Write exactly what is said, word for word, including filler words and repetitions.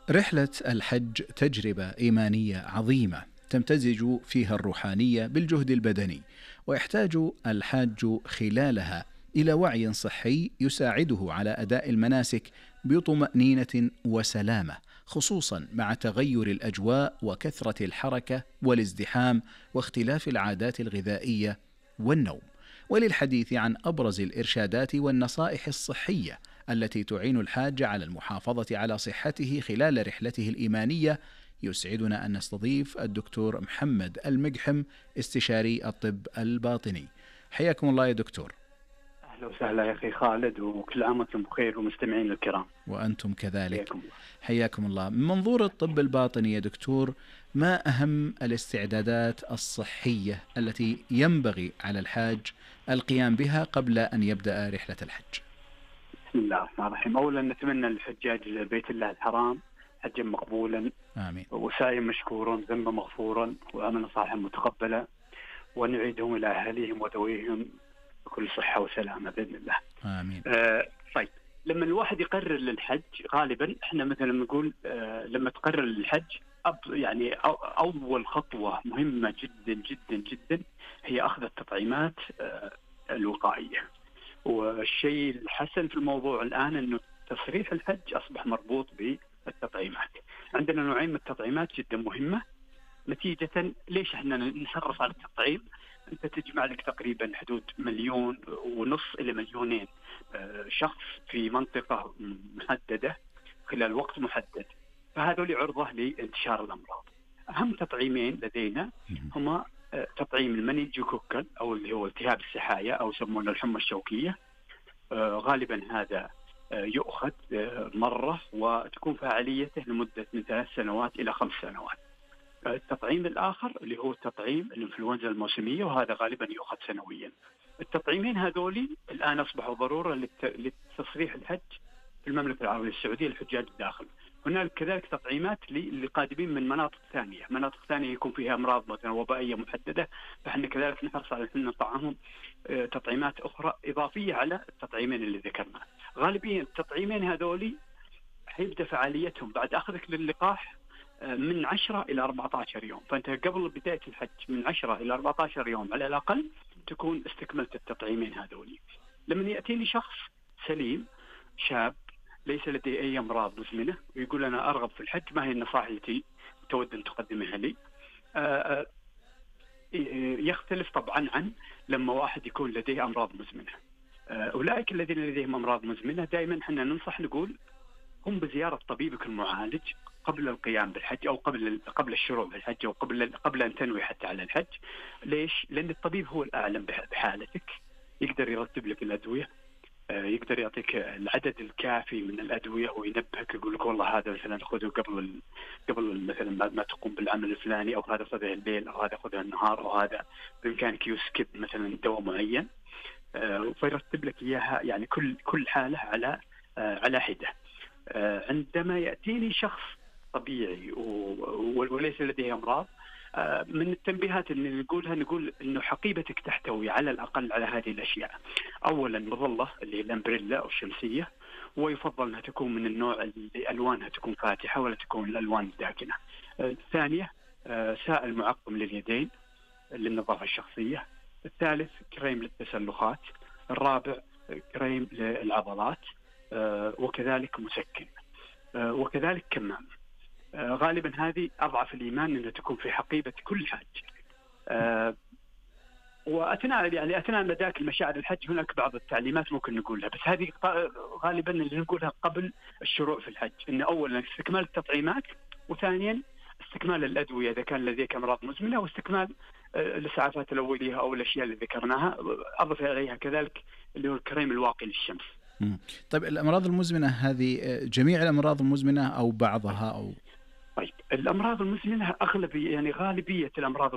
رحلة الحج تجربة إيمانية عظيمة تمتزج فيها الروحانية بالجهد البدني، ويحتاج الحاج خلالها إلى وعي صحي يساعده على أداء المناسك بطمأنينة وسلامة، خصوصا مع تغير الأجواء وكثرة الحركة والازدحام واختلاف العادات الغذائية والنوم. وللحديث عن أبرز الإرشادات والنصائح الصحية التي تعين الحاج على المحافظة على صحته خلال رحلته الإيمانية، يسعدنا أن نستضيف الدكتور محمد المقحم، استشاري الطب الباطني. حياكم الله يا دكتور. أهلا وسهلا يا أخي خالد، وكل عام وأنتم بخير ومستمعين الكرام. وأنتم كذلك. حياكم الله. حياكم الله. من منظور الطب الباطني يا دكتور، ما أهم الاستعدادات الصحية التي ينبغي على الحاج القيام بها قبل أن يبدأ رحلة الحج؟ بسم الله الرحمن الرحيم. أولا نتمنى للحجاج بيت الله الحرام حجا مقبولا، آمين، وسعيا مشكورا، ذنبا مغفورا، وعملا صالحا متقبلا، ونعيدهم إلى أهليهم وذويهم بكل صحة وسلامة بإذن الله. آمين. آه طيب، لما الواحد يقرر للحج غالبا احنا مثلا نقول آه لما تقرر للحج يعني أول خطوة مهمة جدا جدا جدا هي أخذ التطعيمات آه الوقائية. والشيء الحسن في الموضوع الآن أنه تصريح الحج أصبح مربوط بالتطعيمات. عندنا نوعين من التطعيمات جدا مهمة. نتيجة ليش احنا نحرص على التطعيم؟ أنت تجمع لك تقريبا حدود مليون ونص إلى مليونين شخص في منطقة محددة خلال وقت محدد، فهذول عرضة لانتشار الأمراض. أهم تطعيمين لدينا هما تطعيم المنينجوكوكال أو اللي هو التهاب السحايا أو يسمونه الحمى الشوكية. غالبا هذا يؤخذ مرة وتكون فاعليته لمدة من ثلاث سنوات إلى خمس سنوات. التطعيم الآخر اللي هو تطعيم الإنفلونزا الموسمية، وهذا غالبا يؤخذ سنويا. التطعيمين هذولي الآن أصبحوا ضرورة لتصريح الحج في المملكة العربية السعودية للحجاج الداخل. هناك كذلك تطعيمات للقادمين من مناطق ثانية، مناطق ثانية يكون فيها أمراض مثلا وبائية محددة، فإحنا كذلك نحرص على أن نطعمهم تطعيمات أخرى إضافية على التطعيمين اللي ذكرنا. غالبيا التطعيمين هذولي حيبدأ فعاليتهم بعد أخذك للقاح من عشرة إلى أربعة عشر يوم، فأنت قبل بداية الحج من عشرة إلى أربعة عشر يوم على الأقل تكون استكملت التطعيمين هذولي. لما يأتيني شخص سليم شاب ليس لديه أي أمراض مزمنة ويقول أنا أرغب في الحج، ما هي النصائح التي تود أن تقدمها لي؟ آآ آآ يختلف طبعا عن لما واحد يكون لديه أمراض مزمنة. أولئك الذين لديهم أمراض مزمنة دائما حنا ننصح نقول هم بزيارة طبيبك المعالج قبل القيام بالحج أو قبل قبل الشروع بالحج أو قبل قبل أن تنوي حتى على الحج. ليش؟ لأن الطبيب هو الأعلم بحالتك، يقدر يرتب لك الأدوية، يقدر يعطيك العدد الكافي من الأدوية وينبهك، يقول لك والله هذا مثلا خذه قبل قبل مثلا ما تقوم بالعمل الفلاني، أو هذا خذه الليل، أو هذا خذه النهار، أو هذا بإمكانك يسكب مثلا دواء معين، فيرتب لك إياها يعني كل كل حالة على على حدة. عندما يأتيني شخص طبيعي وليس لديه أمراض، من التنبيهات اللي نقولها نقول إنه حقيبتك تحتوي على الأقل على هذه الأشياء. أولا مظلة اللي هي الأمبريلا أو الشمسية، ويفضل أنها تكون من النوع اللي ألوانها تكون فاتحة ولا تكون الألوان داكنة. الثانية سائل معقم لليدين للنظافة الشخصية. الثالث كريم للتسلخات. الرابع كريم للعضلات، وكذلك مسكن، وكذلك كمام. غالبا هذه أضعف الإيمان أنها تكون في حقيبة كل حاج. وأثناء يعني أثناء مداك المشاعر الحج هناك بعض التعليمات ممكن نقولها، بس هذه غالبا اللي نقولها قبل الشروع في الحج، إن أولا استكمال التطعيمات، وثانيا استكمال الأدوية إذا كان لديك أمراض مزمنة، واستكمال الإسعافات الأولية أو الأشياء اللي ذكرناها. أضف عليها كذلك اللي هو الكريم الواقي للشمس. طيب الأمراض المزمنة هذه جميع الأمراض المزمنة أو بعضها أو؟ طيب الأمراض المزمنة أغلبية يعني غالبية الأمراض